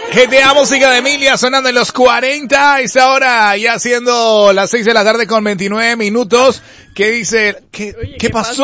GTA Música de Emilia sonando en los 40. Es ahora ya siendo las 6 de la tarde con 29 minutos. ¿Qué dice? ¿Qué pasó?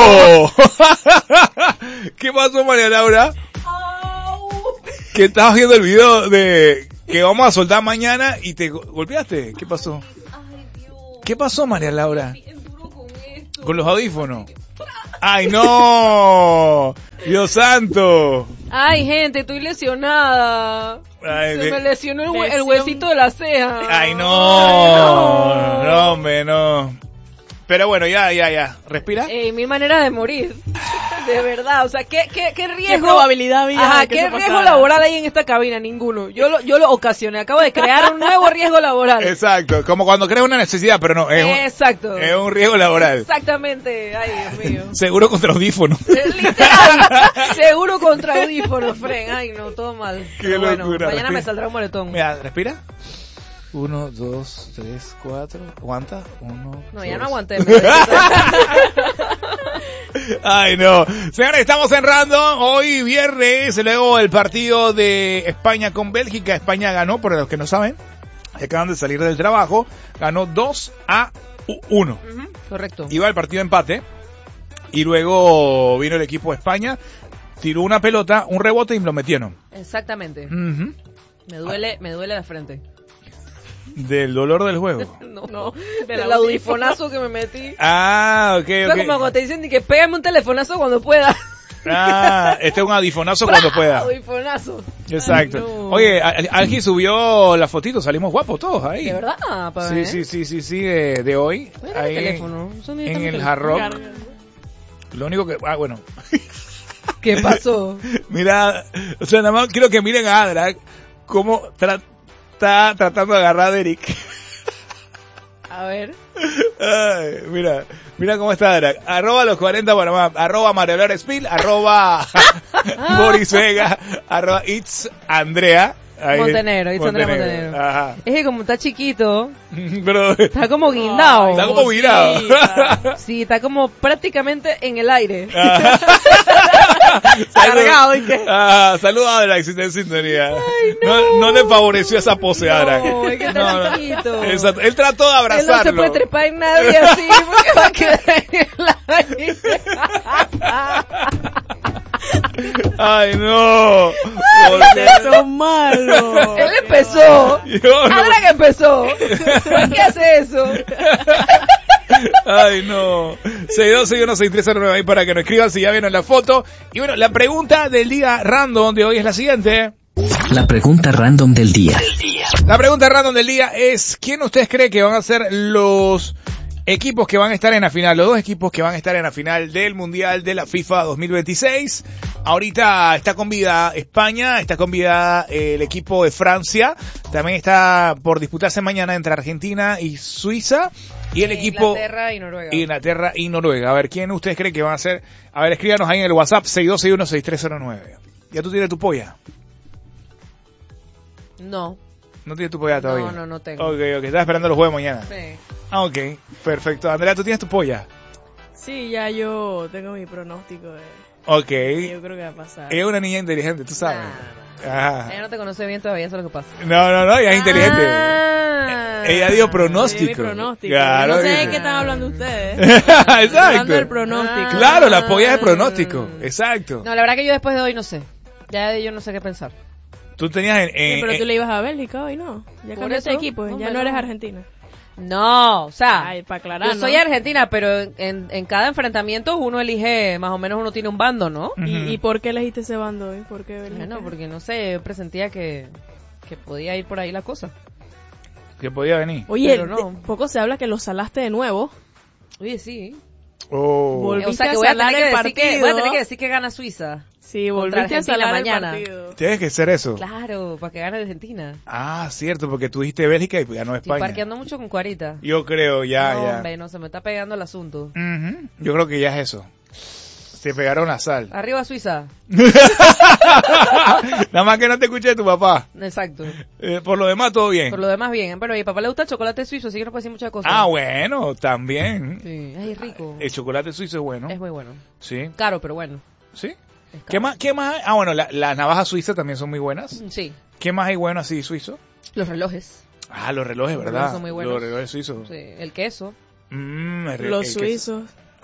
¿Qué pasó, María Laura? Que estabas viendo el video de que vamos a soltar mañana y te golpeaste. ¿Qué pasó? ¿Qué pasó, María Laura? Con los audífonos. ¡Ay, no! ¡Dios santo! Ay, gente, estoy lesionada. Ay, Se me lesionó el huesito de la ceja. ¡Ay, no! No, hombre, no. Pero bueno, ya. ¿Respira? Mil maneras de morir. De verdad, o sea, ¿qué riesgo? ¿Qué probabilidad había? Ajá, ¿qué riesgo laboral hay en esta cabina? Ninguno. Yo lo ocasioné. Acabo de crear un nuevo riesgo laboral. Exacto, como cuando creas una necesidad, pero no, Exacto. Es un riesgo laboral. Exactamente. Ay, Dios mío. Seguro contra audífonos. Literal. Seguro contra audífonos, Fren. Ay, no, todo mal. Qué Pero bueno, locura. mañana me saldrá un moretón. Mira, respira. 1, 2, 3, 4. ¿Aguanta? 1. No, ya no aguanté. Ay, no. Señores, estamos en Random. Hoy viernes, luego el partido de España con Bélgica. España ganó, por los que no saben, acaban de salir del trabajo. Ganó 2-1. Correcto. Iba el partido de empate. Y luego vino el equipo de España, tiró una pelota, un rebote y lo metieron. Exactamente. Uh-huh. Me duele la frente. Del dolor del juego. No, del audifonazo que me metí. Ah, ok. Fue como cuando te dicen que pégame un telefonazo cuando pueda. Ah, este es un audifonazo cuando pueda. Audifonazo. Exacto. Ay, no. Oye, Algi subió la fotito, salimos guapos todos ahí. ¿De verdad? Sí, de hoy. Ahí el teléfono. En el Hard Rock. Lo único que... bueno. ¿Qué pasó? Mira, o sea, nada más quiero que miren a Adra cómo está tratando de agarrar a Eric. A ver. Ay, mira cómo está Adra. @ los 40 Panamá, @ María Laura Espil, @ Boris Vega, @ It's Andrea. Ahí, Montenegro. Ajá. Es que como está chiquito, pero está como guindado. Está como virado. Sí, está como prácticamente en el aire. Cargado y qué. Saludos a Adra, si está en sintonía. Ay, no le favoreció esa pose a Adra. No, es que está chiquito. Exacto. Él trató de abrazarlo. Él no se puede trepar en nadie así porque va a quedar en el aire. Ay, no. Son malos. Él empezó. Yo no. Ahora que empezó. ¿Por qué hace eso? Ay, no. 62616309 ahí para que nos escriban si ya vieron la foto. Y bueno, la pregunta del día random de hoy es la siguiente. La pregunta random del día. La pregunta random del día es: ¿quién ustedes cree que van a ser los equipos que van a estar en la final? Los dos equipos que van a estar en la final del Mundial de la FIFA 2026. Ahorita está con vida España, está con vida el equipo de Francia. También está por disputarse mañana entre Argentina y Suiza. Y el equipo... Inglaterra y Noruega. A ver, ¿quién ustedes creen que van a ser? A ver, escríbanos ahí en el WhatsApp 62616309. ¿Ya tú tienes tu polla? No. ¿No tienes tu polla todavía? No tengo. Ok. Estás esperando los juegos mañana. Sí. Ok, perfecto. Andrea, ¿tú tienes tu polla? Sí, ya yo tengo mi pronóstico Ok. yo creo que va a pasar. Es una niña inteligente, tú sabes. Ajá. Ella no te conoce bien todavía, eso es lo que pasa. No, ella es inteligente. Ella dio pronóstico. Sí, mi pronóstico. Claro, no sé ¿viste? de qué están hablando ustedes. Exacto. Hablando del pronóstico. Claro, la polla es el pronóstico. Exacto. No, la verdad que yo después de hoy no sé. Ya de yo no sé qué pensar. Tú tenías sí, pero tú le ibas a Bélgica hoy, ¿no? Ya cambiaste de equipo, ya no eres Argentina. No, o sea, ay, para aclarar, yo soy argentina, pero en cada enfrentamiento uno elige, más o menos uno tiene un bando, ¿no? Uh-huh. ¿Y por qué elegiste ese bando hoy? ¿Por qué Bélgica? Bueno, porque no sé, yo presentía que podía ir por ahí la cosa. Que podía venir. Oye, pero no. poco se habla que lo salaste de nuevo. Oye, sí. Volviste o sea, que a voy a salar tener el que decir partido. voy a tener que decir que gana Suiza. Sí, contra volviste a Argentina salar mañana. el partido. Tienes que hacer eso. Claro, para que gane Argentina. Ah, cierto, porque tú dijiste Bélgica y ganó España. Estoy parqueando mucho con Cuarita. Yo creo, ya. Hombre, no, se me está pegando el asunto. Uh-huh. Yo creo que ya es eso. Se pegaron la sal. Arriba Suiza. Nada más que no te escuché de tu papá. Exacto. Por lo demás, todo bien. Por lo demás, bien. Pero a mi papá le gusta el chocolate suizo, así que no puede decir muchas cosas. Ah, bueno, también. Sí, es rico. El chocolate suizo es bueno. Es muy bueno. Sí. Caro, pero bueno. ¿Sí? ¿Qué más hay? Ah, bueno, las navajas suizas también son muy buenas. Sí. ¿Qué más hay bueno así suizo? Los relojes. Ah, los relojes, Los ¿verdad? relojes son muy buenos. Los relojes suizos. Sí. El queso. Los suizos.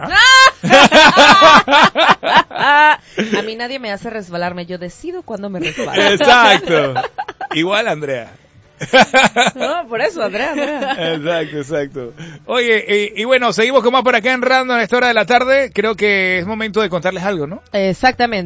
A mí nadie me hace resbalarme. Yo decido cuándo me resbalo. Exacto. Igual, Andrea. No, por eso, Andrea. Exacto. Oye, y bueno, seguimos con más por acá en Random a esta hora de la tarde. Creo que es momento de contarles algo, ¿no? Exactamente.